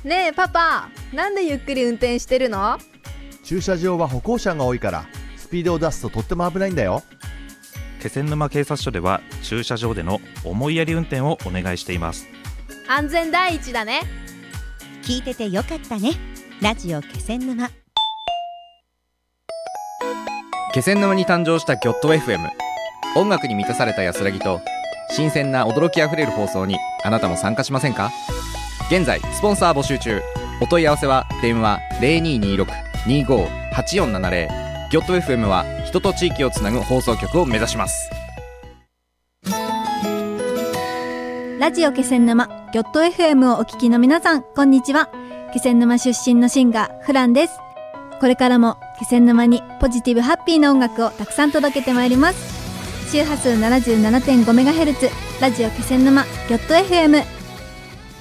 ねえパパ、なんでゆっくり運転してるの？ 駐車場は歩行者が多いからスピードを出すととっても危ないんだよ。 気仙沼警察署では駐車場での思いやり運転をお願いしています。 安全第一だね。 聞いててよかったね。ラジオ気仙沼。 気仙沼に誕生したギョット FM。 音楽に満たされた安らぎと新鮮な驚きあふれる放送にあなたも参加しませんか？現在スポンサー募集中。お問い合わせは電話 0226-258470。 ギョット FM は人と地域をつなぐ放送局を目指します。 ラジオ気仙沼ギョット FM をお聞きの皆さん、こんにちは。気仙沼出身のシンガーフランです。これからも気仙沼にポジティブハッピーな音楽をたくさん届けてまいります。周波数 77.5MHz ラジオ気仙沼ギョット FM。